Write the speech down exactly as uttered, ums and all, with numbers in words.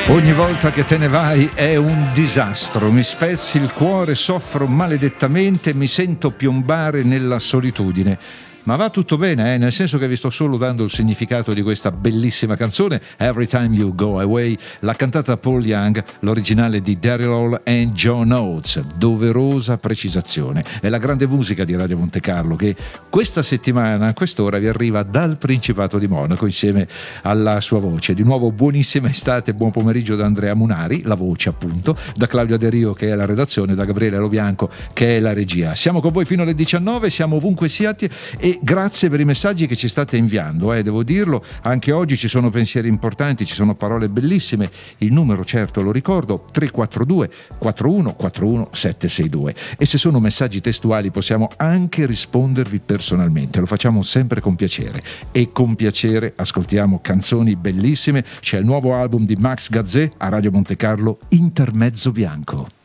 Ogni volta che te ne vai è un disastro, mi spezzi il cuore, soffro maledettamente, mi sento piombare nella solitudine. Ma va tutto bene, eh? Nel senso che vi sto solo dando il significato di questa bellissima canzone, Every Time You Go Away, l'ha cantata Paul Young, l'originale di Daryl Hall and John Oates. Doverosa precisazione. È la grande musica di Radio Monte Carlo che questa settimana, a quest'ora, vi arriva dal Principato di Monaco insieme alla sua voce. Di nuovo buonissima estate, buon pomeriggio da Andrea Munari, la voce appunto, da Claudio De Rio che è la redazione, da Gabriele Lobianco che è la regia. Siamo con voi fino alle diciannove, siamo ovunque siate e grazie per i messaggi che ci state inviando, eh, devo dirlo, anche oggi ci sono pensieri importanti, ci sono parole bellissime. Il numero certo lo ricordo, tre quattro due quattro uno quattro uno sette sei due, e se sono messaggi testuali possiamo anche rispondervi personalmente, lo facciamo sempre con piacere, e con piacere ascoltiamo canzoni bellissime. C'è il nuovo album di Max Gazzè a Radio Monte Carlo, Intermezzo Bianco.